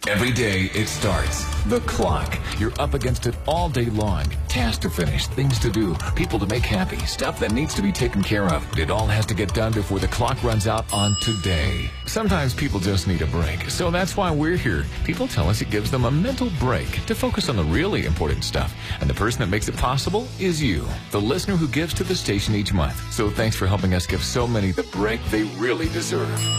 Every day it starts. The clock. You're up against it all day long. Tasks to finish, things to do, people to make happy, stuff that needs to be taken care of. It all has to get done before the clock runs out on today. Sometimes people just need a break, so that's why we're here. People tell us it gives them a mental break to focus on the really important stuff. And the person that makes it possible is you, the listener who gives to the station each month. So thanks for helping us give so many the break they really deserve.